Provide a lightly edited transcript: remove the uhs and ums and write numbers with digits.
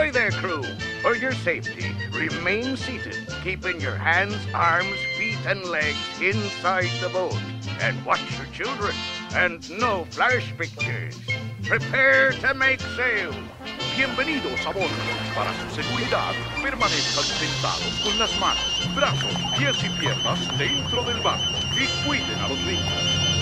Ahoy there, crew! For your safety, remain seated, keeping your hands, arms, feet, and legs inside the boat. And watch your children, and no flash pictures. Prepare to make sail. Bienvenidos a bordo. Para su seguridad, permanezcan sentados con las manos, brazos, pies y piernas dentro del barco y cuiden a los niños.